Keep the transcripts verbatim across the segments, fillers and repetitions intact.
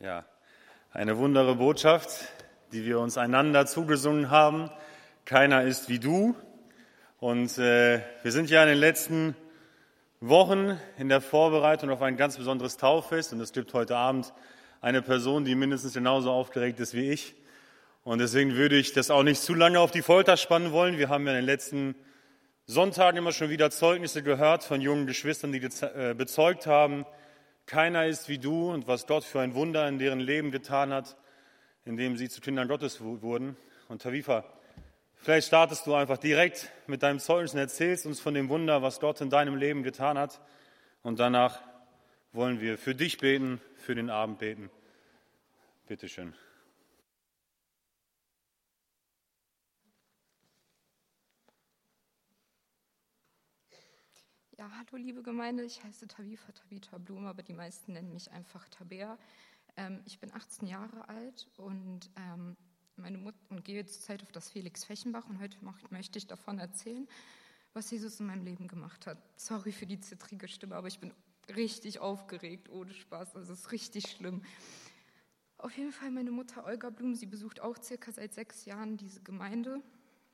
Ja, eine wunderbare Botschaft, die wir uns einander zugesungen haben. Keiner ist wie du. Und äh, wir sind ja in den letzten Wochen in der Vorbereitung auf ein ganz besonderes Tauffest. Und es gibt heute Abend eine Person, die mindestens genauso aufgeregt ist wie ich. Und deswegen würde ich das auch nicht zu lange auf die Folter spannen wollen. Wir haben ja in den letzten Sonntagen immer schon wieder Zeugnisse gehört von jungen Geschwistern, die bezeugt haben, keiner ist wie du und was Gott für ein Wunder in deren Leben getan hat, indem sie zu Kindern Gottes wurden. Und Tavifa, vielleicht startest du einfach direkt mit deinem Zeugnis und erzählst uns von dem Wunder, was Gott in deinem Leben getan hat. Und danach wollen wir für dich beten, für den Abend beten. Bitte schön. Ja, hallo liebe Gemeinde, ich heiße Tavifa Tabitha Blum, aber die meisten nennen mich einfach Tabea. Ähm, ich bin achtzehn Jahre alt und ähm, meine Mutter und gehe zurzeit auf das Felix Fechenbach und heute möchte ich davon erzählen, was Jesus in meinem Leben gemacht hat. Sorry für die zittrige Stimme, aber ich bin richtig aufgeregt, ohne Spaß, also es ist richtig schlimm. Auf jeden Fall meine Mutter Olga Blum, sie besucht auch circa seit sechs Jahren diese Gemeinde.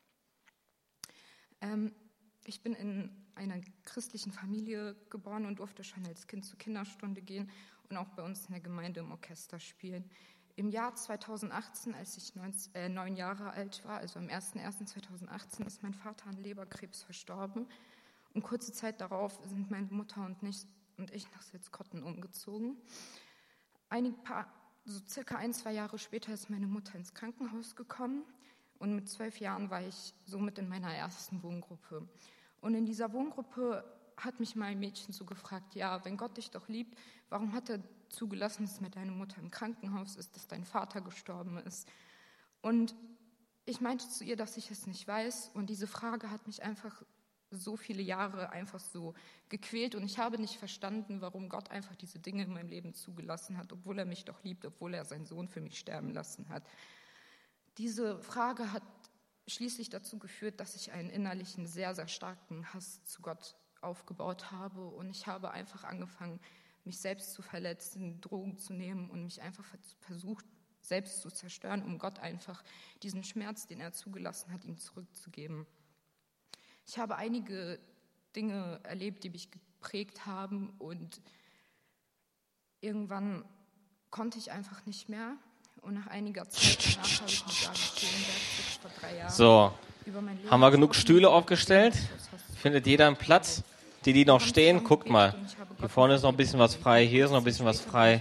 Ähm, Ich bin in einer christlichen Familie geboren und durfte schon als Kind zur Kinderstunde gehen und auch bei uns in der Gemeinde im Orchester spielen. Im Jahr zweitausendachtzehn, als ich neun, äh, neun Jahre alt war, also am ersten ersten zweitausendachtzehn, ist mein Vater an Leberkrebs verstorben. Und kurze Zeit darauf sind meine Mutter und ich, und ich nach Salzkotten umgezogen. Einige paar, so circa ein, zwei Jahre später ist meine Mutter ins Krankenhaus gekommen. Und mit zwölf Jahren war ich somit in meiner ersten Wohngruppe. Und in dieser Wohngruppe hat mich mein Mädchen so gefragt, ja, wenn Gott dich doch liebt, warum hat er zugelassen, dass mit deiner Mutter im Krankenhaus ist, dass dein Vater gestorben ist? Und ich meinte zu ihr, dass ich es nicht weiß. Und diese Frage hat mich einfach so viele Jahre einfach so gequält. Und ich habe nicht verstanden, warum Gott einfach diese Dinge in meinem Leben zugelassen hat, obwohl er mich doch liebt, obwohl er seinen Sohn für mich sterben lassen hat. Diese Frage hat schließlich dazu geführt, dass ich einen innerlichen, sehr, sehr starken Hass zu Gott aufgebaut habe. Und ich habe einfach angefangen, mich selbst zu verletzen, Drogen zu nehmen und mich einfach versucht, selbst zu zerstören, um Gott einfach diesen Schmerz, den er zugelassen hat, ihm zurückzugeben. Ich habe einige Dinge erlebt, die mich geprägt haben. Und irgendwann konnte ich einfach nicht mehr. Und nach einiger Zeit danach habe ich mit David Stehenberg vor drei Jahren So, über mein Leben haben wir genug gesprochen. Stühle aufgestellt? Findet jeder einen Platz? Die, die noch stehen, guckt mal. Hier vorne ist noch ein bisschen was frei, hier ist noch ein bisschen was frei.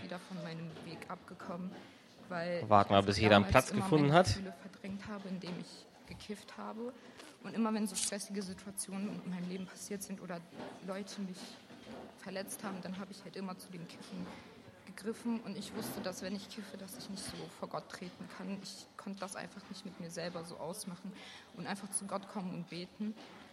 Warten wir, bis jeder einen Platz gefunden hat. Ich habe verdrängt habe, indem ich gekifft habe. Und immer wenn so stressige Situationen in meinem Leben passiert sind oder Leute mich verletzt haben, dann habe ich halt immer zu dem Kiffen gegriffen und ich wusste, dass wenn ich kiffe, dass ich nicht so vor Gott treten kann. Ich konnte das einfach nicht mit mir selber so ausmachen und einfach zu Gott kommen und beten.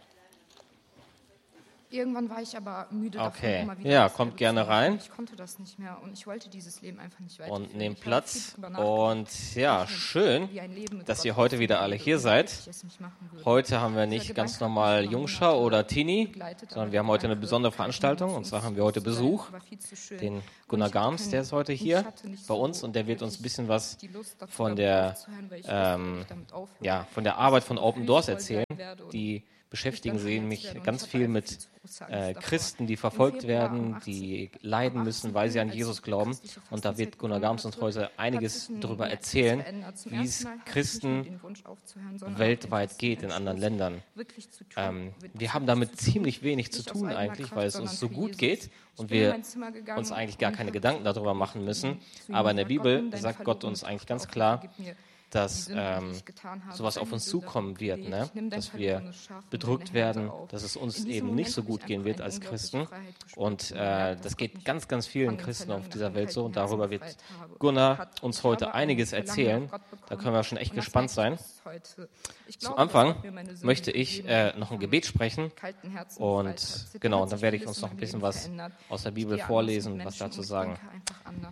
Irgendwann war ich aber müde davon, Okay, immer wieder ja, dasselbe kommt zu gerne machen. rein. Ich konnte das nicht mehr und ich wollte dieses Leben einfach nicht weiter. Und nehmt Platz. Und ja, schön, dass ihr heute wieder alle hier seid. Heute haben wir nicht ganz normal Jungschau oder Teenie, sondern wir haben heute eine besondere Veranstaltung. Und zwar haben wir heute Besuch, den Gunnar Garms, der ist heute hier bei uns und der wird uns ein bisschen was von der, ähm, ja, von der Arbeit von Open Doors erzählen. Die beschäftigen sich nämlich ganz viel mit äh, Christen, die verfolgt werden, die leiden müssen, weil sie an Jesus glauben. Und da wird Gunnar Garms uns heute einiges darüber erzählen, wie es Christen weltweit geht in anderen Ländern. Ähm, wir haben damit ziemlich wenig zu tun eigentlich, weil es uns so gut geht und wir uns eigentlich gar keine Gedanken darüber machen müssen. Aber in der Bibel sagt Gott uns eigentlich ganz klar, dass ähm, sowas auf uns zukommen wird, ne? Dass wir bedrückt werden, dass es uns eben nicht so gut gehen wird als Christen. Und äh, das geht ganz, ganz vielen Christen auf dieser Welt so. Und darüber wird Gunnar uns heute einiges erzählen. Da können wir schon echt gespannt sein. Zum Anfang möchte ich äh, noch ein Gebet sprechen. Und genau, dann werde ich uns noch ein bisschen was aus der Bibel vorlesen und was dazu sagen.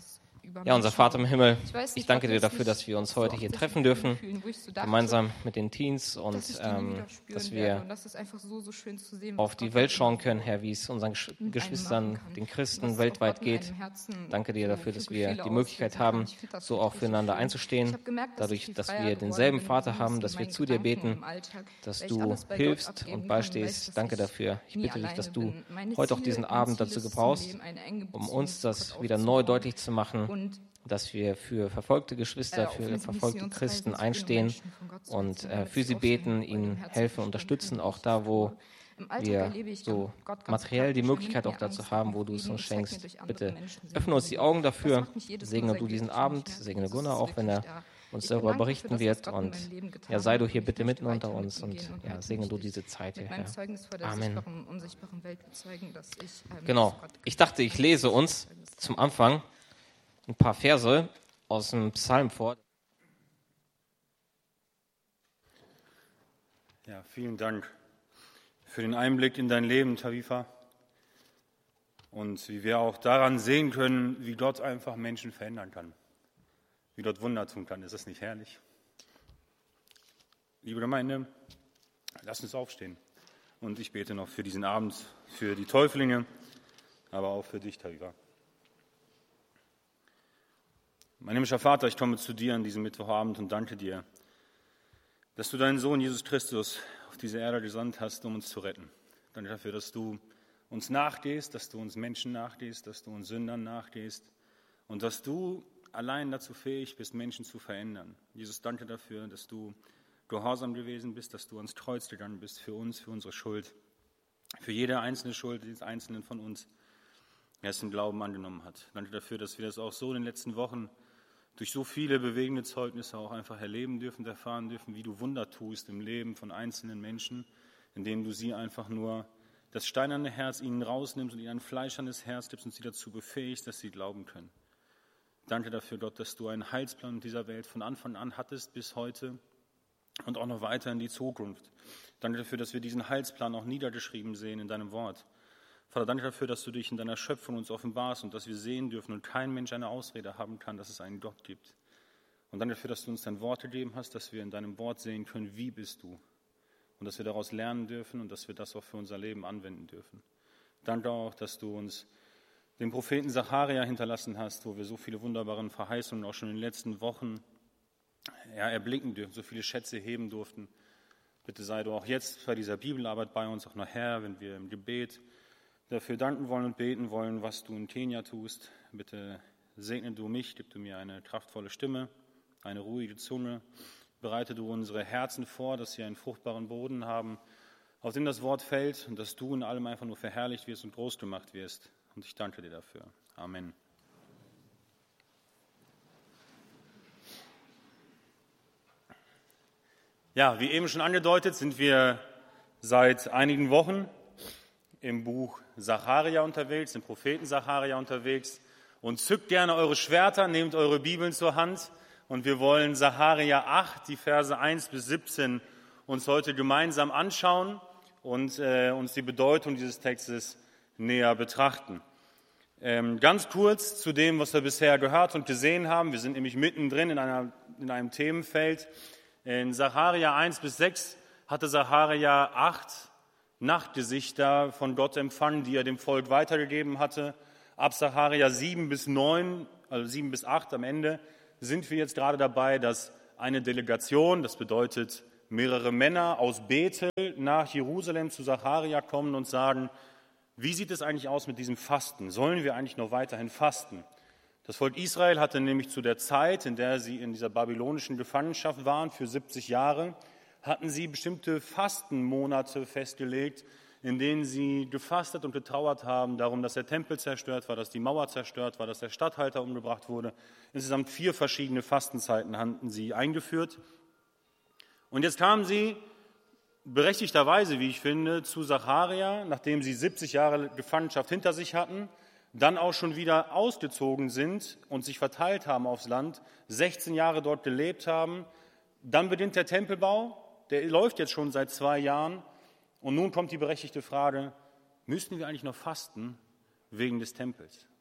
Ja, unser Vater im Himmel, ich danke dir dafür, dass wir uns heute hier treffen dürfen, gemeinsam mit den Teens und ähm, dass wir auf die Welt schauen können, Herr, wie es unseren Geschwistern, den Christen weltweit geht. Danke dir dafür, dass wir die Möglichkeit haben, so auch füreinander einzustehen, dadurch, dass wir denselben Vater haben, dass wir zu dir beten, dass du hilfst und beistehst. Danke dafür. Ich bitte dich, dass du heute auch diesen Abend dazu gebrauchst, um uns das wieder neu deutlich zu machen, dass wir für verfolgte Geschwister, für verfolgte Christen einstehen und äh, für sie beten, ihnen helfen, unterstützen, auch da, wo wir so materiell die Möglichkeit auch dazu haben, wo du es uns schenkst. Bitte öffne uns die Augen dafür, segne du diesen Abend, segne Gunnar auch, wenn er uns darüber berichten wird, und ja, sei du hier bitte mitten unter uns und ja, segne du diese Zeit hier, Herr. Amen. Genau, ich dachte, ich lese uns zum Anfang ein paar Verse aus dem Psalm vor. Ja, vielen Dank für den Einblick in dein Leben, Tawifa, und wie wir auch daran sehen können, wie Gott einfach Menschen verändern kann. Wie Gott Wunder tun kann. Ist das nicht herrlich? Liebe Gemeinde, lasst uns aufstehen. Und ich bete noch für diesen Abend, für die Täuflinge, aber auch für dich, Tawifa. Mein himmlischer Vater, ich komme zu dir an diesem Mittwochabend und danke dir, dass du deinen Sohn Jesus Christus auf diese Erde gesandt hast, um uns zu retten. Danke dafür, dass du uns nachgehst, dass du uns Menschen nachgehst, dass du uns Sündern nachgehst und dass du allein dazu fähig bist, Menschen zu verändern. Jesus, danke dafür, dass du gehorsam gewesen bist, dass du ans Kreuz gegangen bist für uns, für unsere Schuld, für jede einzelne Schuld des Einzelnen von uns, der es im Glauben angenommen hat. Danke dafür, dass wir das auch so in den letzten Wochen durch so viele bewegende Zeugnisse auch einfach erleben dürfen, erfahren dürfen, wie du Wunder tust im Leben von einzelnen Menschen, indem du sie einfach nur das steinerne Herz ihnen rausnimmst und ihnen ein fleischernes Herz gibst und sie dazu befähigst, dass sie glauben können. Danke dafür, Gott, dass du einen Heilsplan in dieser Welt von Anfang an hattest bis heute und auch noch weiter in die Zukunft. Danke dafür, dass wir diesen Heilsplan auch niedergeschrieben sehen in deinem Wort. Vater, danke dafür, dass du dich in deiner Schöpfung uns offenbarst und dass wir sehen dürfen und kein Mensch eine Ausrede haben kann, dass es einen Gott gibt. Und danke dafür, dass du uns dein Wort gegeben hast, dass wir in deinem Wort sehen können, wie bist du. Und dass wir daraus lernen dürfen und dass wir das auch für unser Leben anwenden dürfen. Danke auch, dass du uns den Propheten Sacharja hinterlassen hast, wo wir so viele wunderbare Verheißungen auch schon in den letzten Wochen ja, erblicken dürfen, so viele Schätze heben durften. Bitte sei du auch jetzt bei dieser Bibelarbeit bei uns, auch nachher, wenn wir im Gebet dafür danken wollen und beten wollen, was du in Kenia tust. Bitte segne du mich, gib du mir eine kraftvolle Stimme, eine ruhige Zunge. Bereite du unsere Herzen vor, dass sie einen fruchtbaren Boden haben, auf dem das Wort fällt und dass du in allem einfach nur verherrlicht wirst und groß gemacht wirst. Und ich danke dir dafür. Amen. Ja, wie eben schon angedeutet, sind wir seit einigen Wochen im Buch Sacharja unterwegs, im Propheten Sacharja unterwegs. Und zückt gerne eure Schwerter, nehmt eure Bibeln zur Hand. Und wir wollen Sacharja acht, die Verse eins bis siebzehn, uns heute gemeinsam anschauen und äh, uns die Bedeutung dieses Textes näher betrachten. Ähm, ganz kurz zu dem, was wir bisher gehört und gesehen haben. Wir sind nämlich mittendrin in, einer, in einem Themenfeld. In Sacharja eins bis sechs hatte Sacharja acht Nachtgesichter von Gott empfangen, die er dem Volk weitergegeben hatte. Ab Sacharja sieben bis neun, also sieben bis acht am Ende, sind wir jetzt gerade dabei, dass eine Delegation, das bedeutet mehrere Männer aus Bethel nach Jerusalem zu Sacharja kommen und sagen, wie sieht es eigentlich aus mit diesem Fasten? Sollen wir eigentlich noch weiterhin fasten? Das Volk Israel hatte nämlich zu der Zeit, in der sie in dieser babylonischen Gefangenschaft waren, für siebzig Jahre, hatten sie bestimmte Fastenmonate festgelegt, in denen sie gefastet und getrauert haben, darum, dass der Tempel zerstört war, dass die Mauer zerstört war, dass der Statthalter umgebracht wurde. Insgesamt vier verschiedene Fastenzeiten hatten sie eingeführt. Und jetzt kamen sie berechtigterweise, wie ich finde, zu Sacharja, nachdem sie siebzig Jahre Gefangenschaft hinter sich hatten, dann auch schon wieder ausgezogen sind und sich verteilt haben aufs Land, sechzehn Jahre dort gelebt haben. Dann beginnt der Tempelbau, der läuft jetzt schon seit zwei Jahren. Und nun kommt die berechtigte Frage, müssten wir eigentlich noch fasten wegen des Tempels?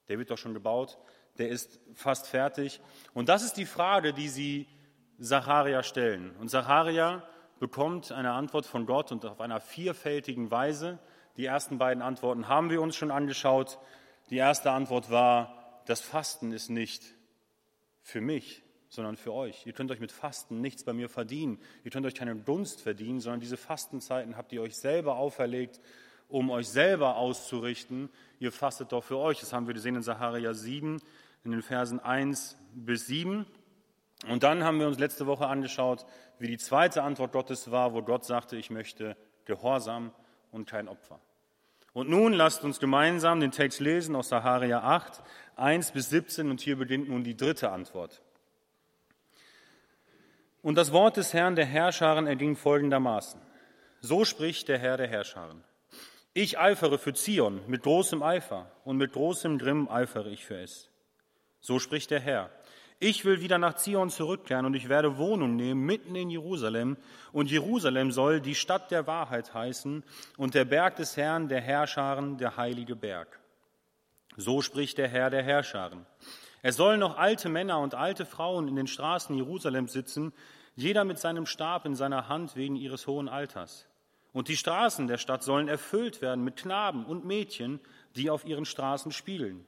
Der wird doch schon gebaut, der ist fast fertig. Und das ist die Frage, die sie Sacharja stellen. Und Sacharja bekommt eine Antwort von Gott und auf einer vielfältigen Weise. Die ersten beiden Antworten haben wir uns schon angeschaut. Die erste Antwort war, das Fasten ist nicht für mich, sondern für euch. Ihr könnt euch mit Fasten nichts bei mir verdienen. Ihr könnt euch keine Gunst verdienen, sondern diese Fastenzeiten habt ihr euch selber auferlegt, um euch selber auszurichten. Ihr fastet doch für euch. Das haben wir gesehen in Sacharja sieben, in den Versen eins bis sieben. Und dann haben wir uns letzte Woche angeschaut, wie die zweite Antwort Gottes war, wo Gott sagte, ich möchte Gehorsam und kein Opfer. Und nun lasst uns gemeinsam den Text lesen aus Sacharja acht, eins bis siebzehn, und hier beginnt nun die dritte Antwort. Und das Wort des Herrn der Herrscharen erging folgendermaßen. So spricht der Herr der Herrscharen. Ich eifere für Zion mit großem Eifer und mit großem Grimm eifere ich für es. So spricht der Herr. Ich will wieder nach Zion zurückkehren und ich werde Wohnung nehmen mitten in Jerusalem. Und Jerusalem soll die Stadt der Wahrheit heißen und der Berg des Herrn der Herrscharen, der heilige Berg. So spricht der Herr der Herrscharen. Es sollen noch alte Männer und alte Frauen in den Straßen Jerusalems sitzen, jeder mit seinem Stab in seiner Hand wegen ihres hohen Alters. Und die Straßen der Stadt sollen erfüllt werden mit Knaben und Mädchen, die auf ihren Straßen spielen.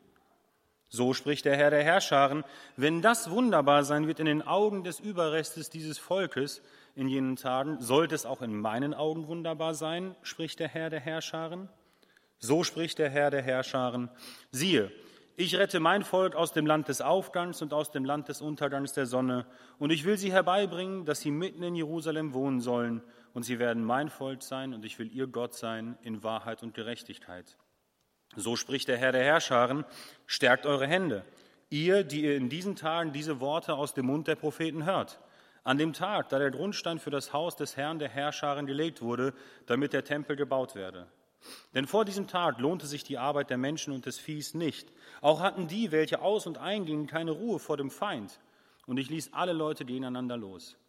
So spricht der Herr der Herrscharen, wenn das wunderbar sein wird in den Augen des Überrestes dieses Volkes in jenen Tagen, sollte es auch in meinen Augen wunderbar sein, spricht der Herr der Herrscharen. So spricht der Herr der Herrscharen, siehe, ich rette mein Volk aus dem Land des Aufgangs und aus dem Land des Untergangs der Sonne, und ich will sie herbeibringen, dass sie mitten in Jerusalem wohnen sollen, und sie werden mein Volk sein, und ich will ihr Gott sein in Wahrheit und Gerechtigkeit. So spricht der Herr der Herrscharen, stärkt eure Hände, ihr, die ihr in diesen Tagen diese Worte aus dem Mund der Propheten hört. An dem Tag, da der Grundstein für das Haus des Herrn der Herrscharen gelegt wurde, damit der Tempel gebaut werde. Denn vor diesem Tag lohnte sich die Arbeit der Menschen und des Viehs nicht. Auch hatten die, welche aus- und eingingen, keine Ruhe vor dem Feind. Und ich ließ alle Leute gegeneinander los.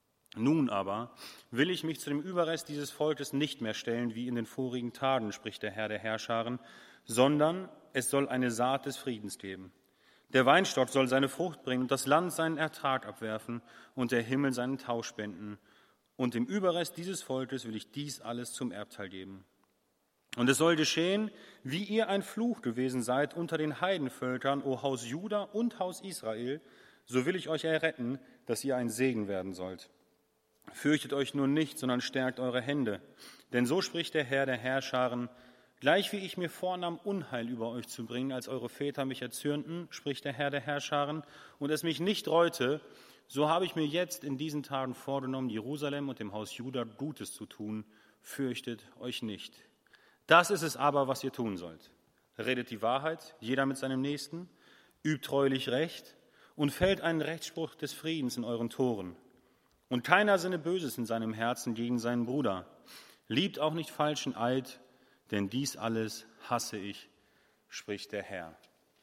Nun aber will ich mich zu dem Überrest dieses Volkes nicht mehr stellen, wie in den vorigen Tagen, spricht der Herr der Herrscharen, sondern es soll eine Saat des Friedens geben. Der Weinstock soll seine Frucht bringen und das Land seinen Ertrag abwerfen und der Himmel seinen Tau spenden. Und dem Überrest dieses Volkes will ich dies alles zum Erbteil geben. Und es soll geschehen, wie ihr ein Fluch gewesen seid unter den Heidenvölkern, o Haus Juda und Haus Israel, so will ich euch erretten, dass ihr ein Segen werden sollt. Fürchtet euch nur nicht, sondern stärkt eure Hände. Denn so spricht der Herr der Herrscharen, gleich wie ich mir vornahm, Unheil über euch zu bringen, als eure Väter mich erzürnten, spricht der Herr der Herrscharen, und es mich nicht reute, so habe ich mir jetzt in diesen Tagen vorgenommen, Jerusalem und dem Haus Juda Gutes zu tun. Fürchtet euch nicht. Das ist es aber, was ihr tun sollt. Redet die Wahrheit, jeder mit seinem Nächsten, übt treulich Recht und fällt einen Rechtsspruch des Friedens in euren Toren. Und keiner sinne Böses in seinem Herzen gegen seinen Bruder. Liebt auch nicht falschen Eid, denn dies alles hasse ich, spricht der Herr.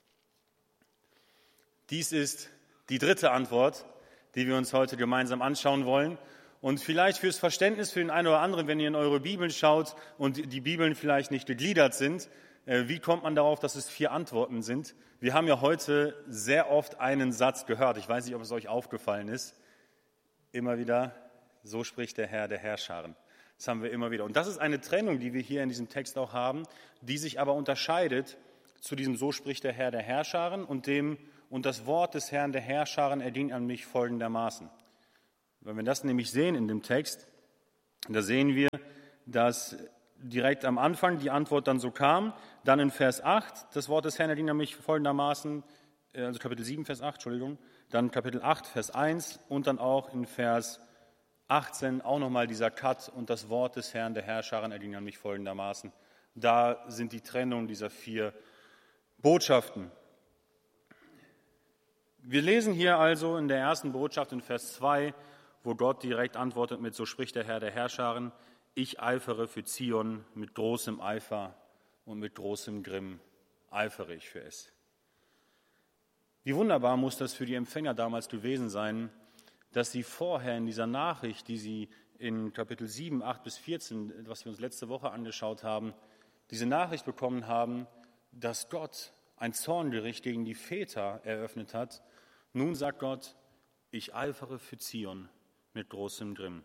Dies ist die dritte Antwort, die wir uns heute gemeinsam anschauen wollen. Und vielleicht fürs Verständnis für den einen oder anderen, wenn ihr in eure Bibeln schaut und die Bibeln vielleicht nicht gegliedert sind, wie kommt man darauf, dass es vier Antworten sind? Wir haben ja heute sehr oft einen Satz gehört. Ich weiß nicht, ob es euch aufgefallen ist. Immer wieder, so spricht der Herr der Herrscharen. Das haben wir immer wieder. Und das ist eine Trennung, die wir hier in diesem Text auch haben, die sich aber unterscheidet zu diesem So spricht der Herr der Herrscharen und dem und das Wort des Herrn der Herrscharen erging an mich folgendermaßen. Wenn wir das nämlich sehen in dem Text, da sehen wir, dass direkt am Anfang die Antwort dann so kam, dann in Vers acht, das Wort des Herrn erging an mich folgendermaßen, also Kapitel sieben, Vers acht, Entschuldigung, dann Kapitel acht, Vers eins und dann auch in Vers achtzehn auch nochmal dieser Cut und das Wort des Herrn der Herrscharen erging an mich folgendermaßen. Da sind die Trennung dieser vier Botschaften. Wir lesen hier also in der ersten Botschaft in Vers zwei, wo Gott direkt antwortet mit, so spricht der Herr der Herrscharen, ich eifere für Zion mit großem Eifer und mit großem Grimm eifere ich für es. Wie wunderbar muss das für die Empfänger damals gewesen sein, dass sie vorher in dieser Nachricht, die sie in Kapitel sieben, acht bis vierzehn, was wir uns letzte Woche angeschaut haben, diese Nachricht bekommen haben, dass Gott ein Zorngericht gegen die Väter eröffnet hat, nun sagt Gott, ich eifere für Zion mit großem Grimm.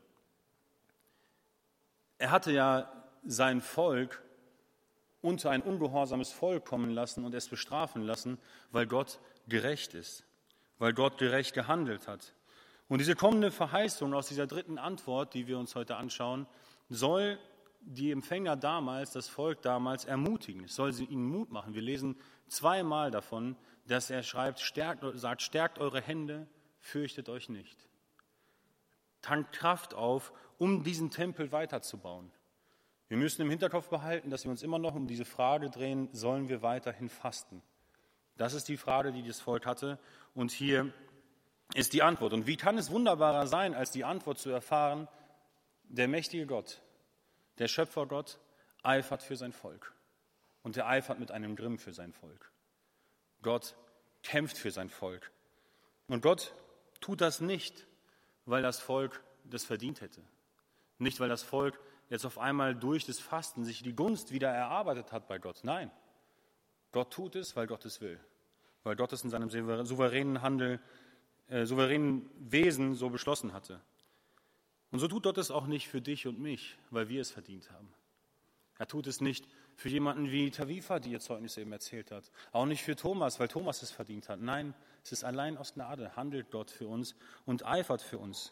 Er hatte ja sein Volk unter ein ungehorsames Volk kommen lassen und es bestrafen lassen, weil Gott gerecht ist, weil Gott gerecht gehandelt hat. Und diese kommende Verheißung aus dieser dritten Antwort, die wir uns heute anschauen, soll die Empfänger damals, das Volk damals ermutigen. Es soll sie ihnen Mut machen. Wir lesen zweimal davon, dass er schreibt, stärkt, sagt, stärkt eure Hände, fürchtet euch nicht. Tankt Kraft auf, um diesen Tempel weiterzubauen. Wir müssen im Hinterkopf behalten, dass wir uns immer noch um diese Frage drehen, sollen wir weiterhin fasten? Das ist die Frage, die das Volk hatte. Und hier ist die Antwort. Und wie kann es wunderbarer sein, als die Antwort zu erfahren, der mächtige Gott, der Schöpfergott, eifert für sein Volk. Und er eifert mit einem Grimm für sein Volk. Gott kämpft für sein Volk. Und Gott tut das nicht, weil das Volk das verdient hätte. Nicht, weil das Volk jetzt auf einmal durch das Fasten sich die Gunst wieder erarbeitet hat bei Gott. Nein, Gott tut es, weil Gott es will. Weil Gott es in seinem souveränen Handel, äh, souveränen Wesen so beschlossen hatte. Und so tut Gott es auch nicht für dich und mich, weil wir es verdient haben. Er tut es nicht für jemanden wie Tavifa, die ihr Zeugnis eben erzählt hat. Auch nicht für Thomas, weil Thomas es verdient hat. Nein, es ist allein aus Gnade, handelt Gott für uns und eifert für uns.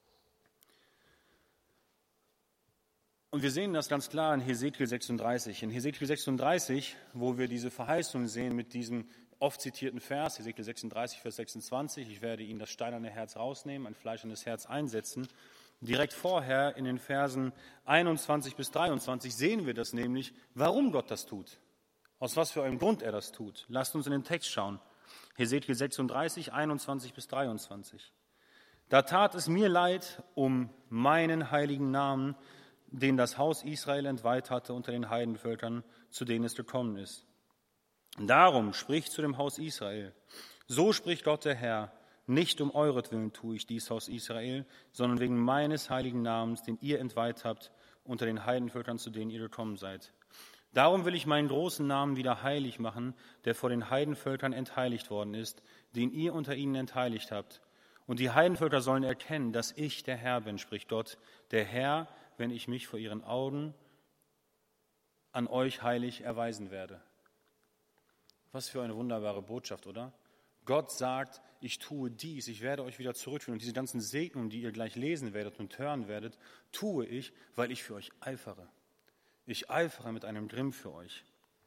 Und wir sehen das ganz klar in Hesekiel sechsunddreißig. In Hesekiel sechsunddreißig, wo wir diese Verheißung sehen mit diesem oft zitierten Vers, Hesekiel sechsunddreißig, Vers sechsundzwanzig, ich werde ihnen das steinerne Herz rausnehmen, ein fleischernes Herz einsetzen. Direkt vorher in den Versen einundzwanzig bis dreiundzwanzig sehen wir das nämlich, warum Gott das tut. Aus was für einem Grund er das tut. Lasst uns in den Text schauen. Hesekiel sechsunddreißig, einundzwanzig bis dreiundzwanzig. Da tat es mir leid um meinen heiligen Namen, den das Haus Israel entweiht hatte unter den Heidenvölkern, zu denen es gekommen ist. Darum spricht zu dem Haus Israel, so spricht Gott der Herr, nicht um euretwillen tue ich dies, Haus Israel, sondern wegen meines heiligen Namens, den ihr entweiht habt unter den Heidenvölkern, zu denen ihr gekommen seid. Darum will ich meinen großen Namen wieder heilig machen, der vor den Heidenvölkern entheiligt worden ist, den ihr unter ihnen entheiligt habt. Und die Heidenvölker sollen erkennen, dass ich der Herr bin, spricht Gott, der Herr, wenn ich mich vor ihren Augen an euch heilig erweisen werde. Was für eine wunderbare Botschaft, oder? Gott sagt, ich tue dies, ich werde euch wieder zurückführen. Und diese ganzen Segnungen, die ihr gleich lesen werdet und hören werdet, tue ich, weil ich für euch eifere. Ich eifere mit einem Grimm für euch.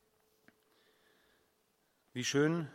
Wie schön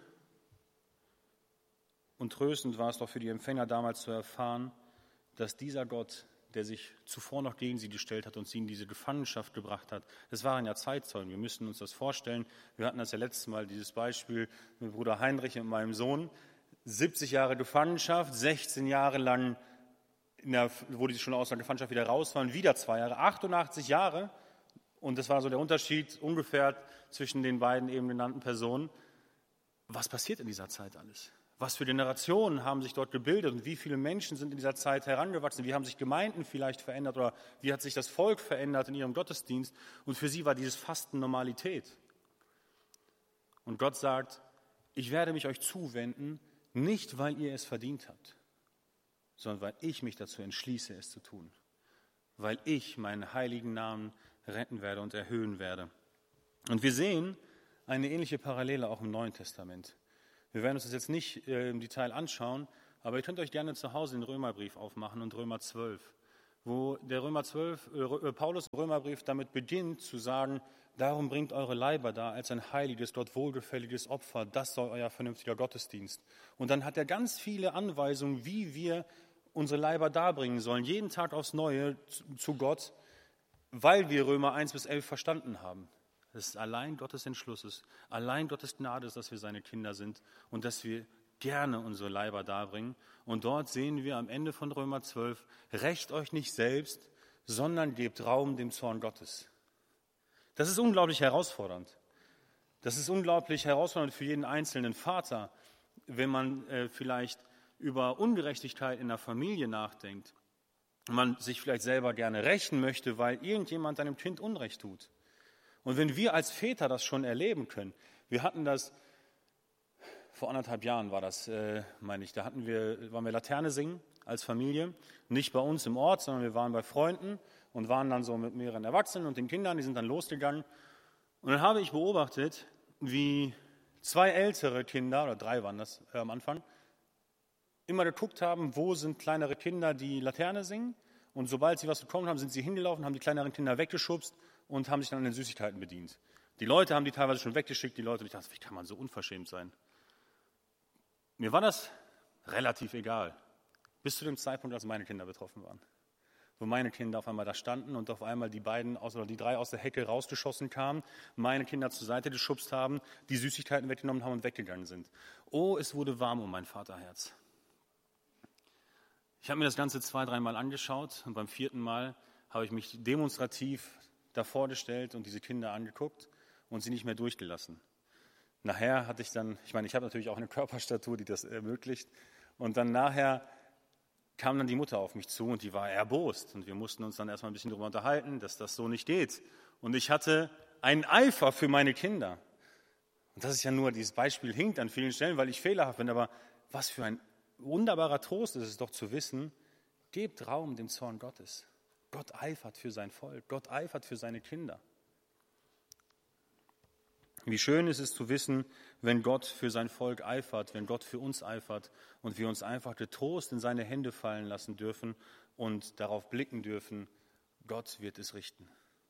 und tröstend war es doch für die Empfänger damals zu erfahren, dass dieser Gott, der sich zuvor noch gegen sie gestellt hat und sie in diese Gefangenschaft gebracht hat. Das waren ja Zeitzeugen, wir müssen uns das vorstellen. Wir hatten das ja letztes Mal, dieses Beispiel mit Bruder Heinrich und meinem Sohn. siebzig Jahre Gefangenschaft, sechzehn Jahre lang, in der, wo die schon aus der Gefangenschaft wieder raus waren, wieder zwei Jahre, achtundachtzig Jahre. Und das war so der Unterschied ungefähr zwischen den beiden eben genannten Personen. Was passiert in dieser Zeit alles? Was für Generationen haben sich dort gebildet und wie viele Menschen sind in dieser Zeit herangewachsen? Wie haben sich Gemeinden vielleicht verändert oder wie hat sich das Volk verändert in ihrem Gottesdienst? Und für sie war dieses Fasten Normalität. Und Gott sagt, ich werde mich euch zuwenden, nicht weil ihr es verdient habt, sondern weil ich mich dazu entschließe, es zu tun. Weil ich meinen heiligen Namen retten werde und erhöhen werde. Und wir sehen eine ähnliche Parallele auch im Neuen Testament. Wir werden uns das jetzt nicht äh, im Detail anschauen, aber ihr könnt euch gerne zu Hause den Römerbrief aufmachen und Römer zwölf, wo der Römer zwölf, äh, Paulus im Römerbrief damit beginnt zu sagen, darum bringt eure Leiber da als ein heiliges, Gott wohlgefälliges Opfer, das soll euer vernünftiger Gottesdienst. Und dann hat er ganz viele Anweisungen, wie wir unsere Leiber darbringen sollen, jeden Tag aufs Neue zu Gott, weil wir Römer eins bis elf verstanden haben. Es ist allein Gottes Entschlusses, allein Gottes Gnade ist, dass wir seine Kinder sind und dass wir gerne unsere Leiber darbringen. Und dort sehen wir am Ende von Römer zwölf, rächt euch nicht selbst, sondern gebt Raum dem Zorn Gottes. Das ist unglaublich herausfordernd. Das ist unglaublich herausfordernd für jeden einzelnen Vater, wenn man äh, vielleicht über Ungerechtigkeit in der Familie nachdenkt und man sich vielleicht selber gerne rächen möchte, weil irgendjemand seinem Kind Unrecht tut. Und wenn wir als Väter das schon erleben können, wir hatten das vor anderthalb Jahren war das, äh, meine ich. Da hatten wir, waren wir Laterne singen als Familie. Nicht bei uns im Ort, sondern wir waren bei Freunden und waren dann so mit mehreren Erwachsenen und den Kindern, die sind dann losgegangen. Und dann habe ich beobachtet, wie zwei ältere Kinder, oder drei waren das äh, am Anfang, immer geguckt haben, wo sind kleinere Kinder, die Laterne singen. Und sobald sie was bekommen haben, sind sie hingelaufen, haben die kleineren Kinder weggeschubst und haben sich dann an den Süßigkeiten bedient. Die Leute haben die teilweise schon weggeschickt, die Leute, und ich dachte, wie kann man so unverschämt sein? Mir war das relativ egal, bis zu dem Zeitpunkt, als meine Kinder betroffen waren. Wo meine Kinder auf einmal da standen und auf einmal die beiden, oder die drei aus der Hecke rausgeschossen kamen, meine Kinder zur Seite geschubst haben, die Süßigkeiten weggenommen haben und weggegangen sind. Oh, es wurde warm um mein Vaterherz. Ich habe mir das Ganze zwei, dreimal angeschaut und beim vierten Mal habe ich mich demonstrativ davor gestellt und diese Kinder angeguckt und sie nicht mehr durchgelassen. Nachher hatte ich dann, ich meine, ich habe natürlich auch eine Körperstatur, die das ermöglicht, und dann nachher kam dann die Mutter auf mich zu und die war erbost und wir mussten uns dann erstmal ein bisschen darüber unterhalten, dass das so nicht geht. Und ich hatte einen Eifer für meine Kinder. Und das ist ja nur, dieses Beispiel hinkt an vielen Stellen, weil ich fehlerhaft bin, aber was für ein wunderbarer Trost ist es doch zu wissen, gebt Raum dem Zorn Gottes. Gott eifert für sein Volk, Gott eifert für seine Kinder. Wie schön ist es zu wissen, wenn Gott für sein Volk eifert, wenn Gott für uns eifert und wir uns einfach getrost in seine Hände fallen lassen dürfen und darauf blicken dürfen, Gott wird es richten.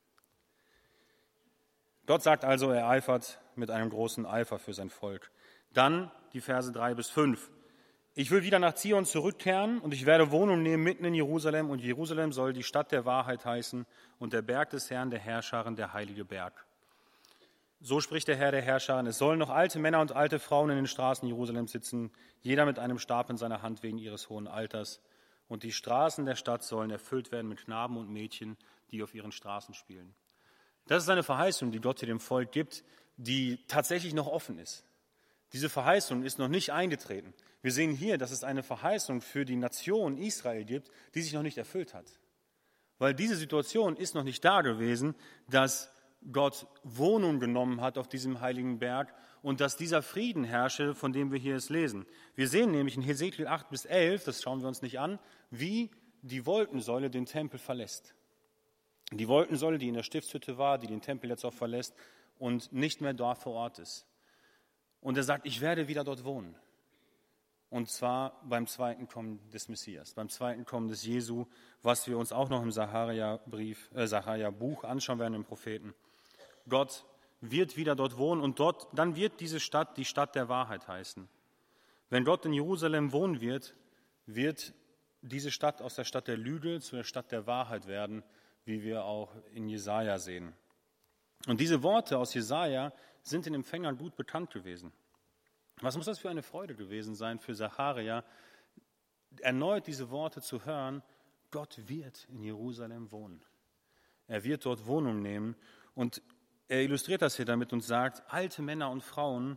Gott sagt also, er eifert mit einem großen Eifer für sein Volk. Dann die Verse drei bis fünf. Ich will wieder nach Zion zurückkehren und ich werde Wohnung nehmen mitten in Jerusalem, und Jerusalem soll die Stadt der Wahrheit heißen und der Berg des Herrn, der Herrscharen, der heilige Berg. So spricht der Herr der Herrscher, es sollen noch alte Männer und alte Frauen in den Straßen Jerusalems sitzen, jeder mit einem Stab in seiner Hand wegen ihres hohen Alters. Und die Straßen der Stadt sollen erfüllt werden mit Knaben und Mädchen, die auf ihren Straßen spielen. Das ist eine Verheißung, die Gott hier dem Volk gibt, die tatsächlich noch offen ist. Diese Verheißung ist noch nicht eingetreten. Wir sehen hier, dass es eine Verheißung für die Nation Israel gibt, die sich noch nicht erfüllt hat. Weil diese Situation ist noch nicht da gewesen, dass Gott Wohnung genommen hat auf diesem heiligen Berg und dass dieser Frieden herrsche, von dem wir hier es lesen. Wir sehen nämlich in Hesekiel acht bis elf, das schauen wir uns nicht an, wie die Wolkensäule den Tempel verlässt. Die Wolkensäule, die in der Stiftshütte war, die den Tempel jetzt auch verlässt und nicht mehr dort vor Ort ist. Und er sagt, ich werde wieder dort wohnen. Und zwar beim zweiten Kommen des Messias, beim zweiten Kommen des Jesu, was wir uns auch noch im Sacharja-Brief, äh, Sacharja-Buch anschauen werden, im Propheten. Gott wird wieder dort wohnen und dort, dann wird diese Stadt die Stadt der Wahrheit heißen. Wenn Gott in Jerusalem wohnen wird, wird diese Stadt aus der Stadt der Lüge zu der Stadt der Wahrheit werden, wie wir auch in Jesaja sehen. Und diese Worte aus Jesaja sind den Empfängern gut bekannt gewesen. Was muss das für eine Freude gewesen sein für Sacharja, erneut diese Worte zu hören, Gott wird in Jerusalem wohnen. Er wird dort Wohnung nehmen und er illustriert das hier damit und sagt, alte Männer und Frauen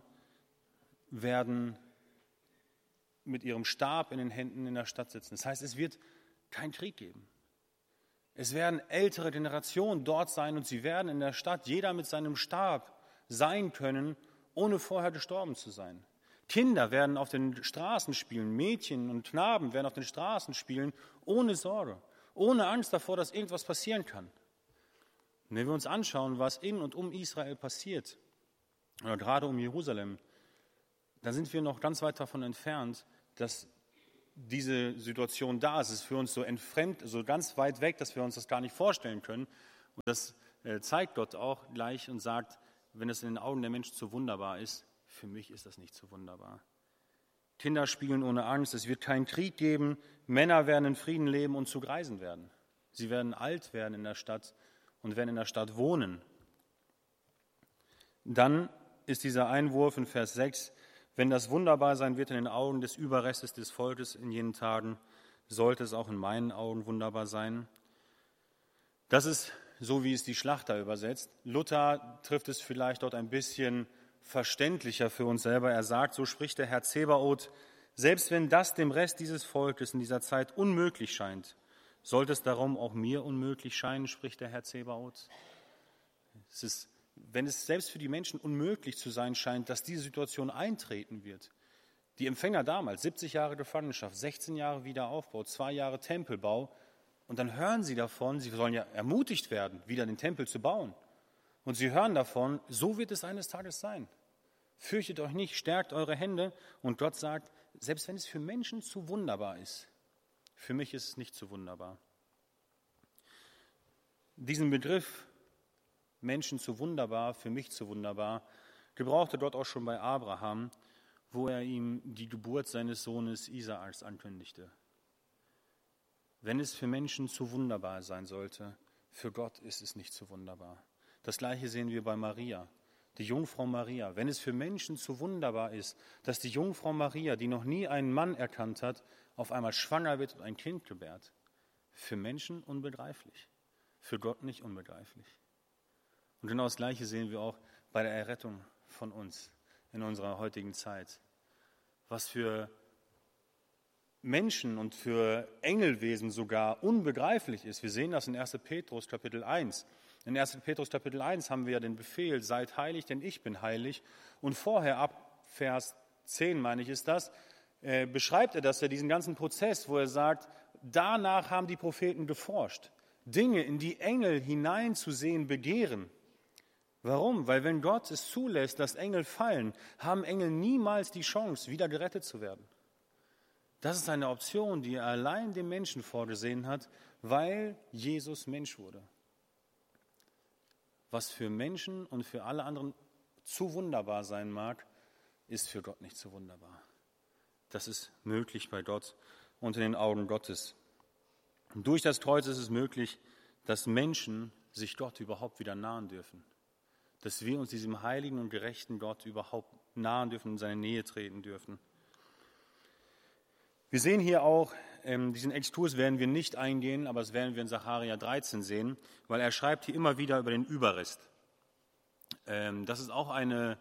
werden mit ihrem Stab in den Händen in der Stadt sitzen. Das heißt, es wird keinen Krieg geben. Es werden ältere Generationen dort sein und sie werden in der Stadt jeder mit seinem Stab sein können, ohne vorher gestorben zu sein. Kinder werden auf den Straßen spielen, Mädchen und Knaben werden auf den Straßen spielen, ohne Sorge, ohne Angst davor, dass irgendwas passieren kann. Und wenn wir uns anschauen, was in und um Israel passiert, oder gerade um Jerusalem, dann sind wir noch ganz weit davon entfernt, dass diese Situation da ist. Es ist für uns so entfremd, so ganz weit weg, dass wir uns das gar nicht vorstellen können. Und das zeigt Gott auch gleich und sagt, wenn es in den Augen der Menschen so wunderbar ist, für mich ist das nicht so wunderbar. Kinder spielen ohne Angst, es wird keinen Krieg geben, Männer werden in Frieden leben und zu Greisen werden. Sie werden alt werden in der Stadt und werden in der Stadt wohnen. Dann ist dieser Einwurf in Vers sechs, wenn das wunderbar sein wird in den Augen des Überrestes des Volkes in jenen Tagen, sollte es auch in meinen Augen wunderbar sein. Das ist so, wie es die Schlachter übersetzt. Luther trifft es vielleicht dort ein bisschen verständlicher für uns selber. Er sagt, so spricht der Herr Zebaoth, selbst wenn das dem Rest dieses Volkes in dieser Zeit unmöglich scheint, sollte es darum auch mir unmöglich scheinen, spricht der Herr Zebaoth. Es ist, wenn es selbst für die Menschen unmöglich zu sein scheint, dass diese Situation eintreten wird, Die Empfänger damals, siebzig Jahre Gefangenschaft, sechzehn Jahre Wiederaufbau, zwei Jahre Tempelbau. Und dann hören sie davon, sie sollen ja ermutigt werden, wieder den Tempel zu bauen. Und sie hören davon, so wird es eines Tages sein. Fürchtet euch nicht, stärkt eure Hände. Und Gott sagt, selbst wenn es für Menschen zu wunderbar ist, für mich ist es nicht zu wunderbar. Diesen Begriff, Menschen zu wunderbar, für mich zu wunderbar, gebrauchte Gott auch schon bei Abraham, wo er ihm die Geburt seines Sohnes Isaaks ankündigte. Wenn es für Menschen zu wunderbar sein sollte, für Gott ist es nicht zu wunderbar. Das Gleiche sehen wir bei Maria, die Jungfrau Maria. Wenn es für Menschen zu wunderbar ist, dass die Jungfrau Maria, die noch nie einen Mann erkannt hat, auf einmal schwanger wird und ein Kind gebärt, für Menschen unbegreiflich, für Gott nicht unbegreiflich. Und genau das Gleiche sehen wir auch bei der Errettung von uns in unserer heutigen Zeit. Was für Menschen und für Engelwesen sogar unbegreiflich ist. Wir sehen das in erster Petrus Kapitel eins. In erster Petrus Kapitel eins haben wir ja den Befehl, seid heilig, denn ich bin heilig. Und vorher, ab Vers zehn, meine ich, ist das, äh, beschreibt er das ja, diesen ganzen Prozess, wo er sagt, danach haben die Propheten geforscht, Dinge in die Engel hineinzusehen begehren. Warum? Weil wenn Gott es zulässt, dass Engel fallen, haben Engel niemals die Chance, wieder gerettet zu werden. Das ist eine Option, die er allein dem Menschen vorgesehen hat, weil Jesus Mensch wurde. Was für Menschen und für alle anderen zu wunderbar sein mag, ist für Gott nicht so wunderbar. Das ist möglich bei Gott und in den Augen Gottes. Und durch das Kreuz ist es möglich, dass Menschen sich Gott überhaupt wieder nahen dürfen. Dass wir uns diesem heiligen und gerechten Gott überhaupt nahen dürfen, in seine Nähe treten dürfen. Wir sehen hier auch, ähm, diesen Exkurs werden wir nicht eingehen, aber das werden wir in Sacharja dreizehn sehen, weil er schreibt hier immer wieder über den Überrest. Ähm, das ist auch eine,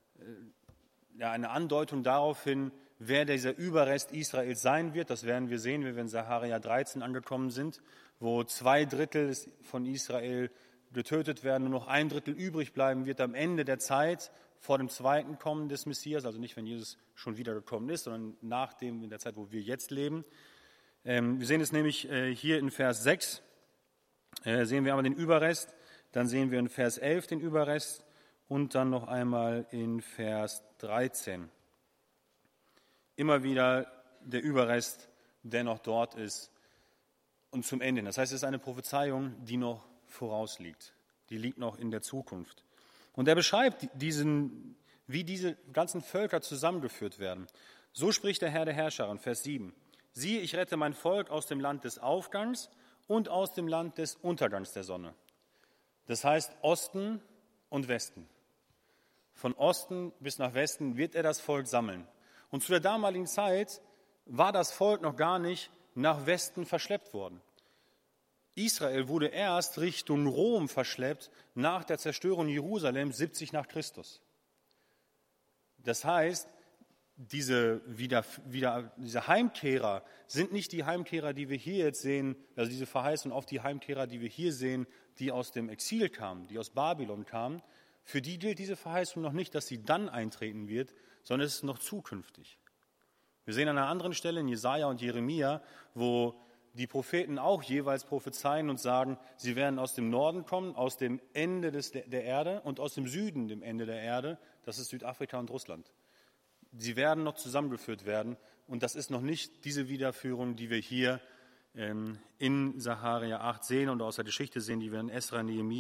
äh, ja, eine Andeutung darauf hin, wer dieser Überrest Israels sein wird. Das werden wir sehen, wenn wir in Sacharja dreizehn angekommen sind, wo zwei Drittel von Israel getötet werden und noch ein Drittel übrig bleiben wird am Ende der Zeit vor dem zweiten Kommen des Messias, also nicht, wenn Jesus schon wieder gekommen ist, sondern nach dem, in der Zeit, wo wir jetzt leben. Ähm, wir sehen es nämlich äh, hier in Vers sechs, äh, sehen wir einmal den Überrest, dann sehen wir in Vers elf den Überrest und dann noch einmal in Vers dreizehn. Immer wieder der Überrest, der noch dort ist und zum Ende. Das heißt, es ist eine Prophezeiung, die noch vorausliegt. Die liegt noch in der Zukunft. Und er beschreibt diesen, wie diese ganzen Völker zusammengeführt werden. So spricht der Herr der Herrscher in Vers sieben. Siehe, ich rette mein Volk aus dem Land des Aufgangs und aus dem Land des Untergangs der Sonne. Das heißt Osten und Westen. Von Osten bis nach Westen wird er das Volk sammeln. Und zu der damaligen Zeit war das Volk noch gar nicht nach Westen verschleppt worden. Israel wurde erst Richtung Rom verschleppt nach der Zerstörung Jerusalems siebzig nach Christus. Das heißt, diese, wieder, wieder, diese Heimkehrer sind nicht die Heimkehrer, die wir hier jetzt sehen, also diese Verheißung auf die Heimkehrer, die wir hier sehen, die aus dem Exil kamen, die aus Babylon kamen. Für die gilt diese Verheißung noch nicht, dass sie dann eintreten wird, sondern es ist noch zukünftig. Wir sehen an einer anderen Stelle in Jesaja und Jeremia, wo die Propheten auch jeweils prophezeien und sagen, sie werden aus dem Norden kommen, aus dem Ende des, der Erde und aus dem Süden, dem Ende der Erde, das ist Südafrika und Russland. Sie werden noch zusammengeführt werden und das ist noch nicht diese Wiederführung, die wir hier ähm, in Sacharja acht sehen und aus der Geschichte sehen, die wir in Esra, Nehemia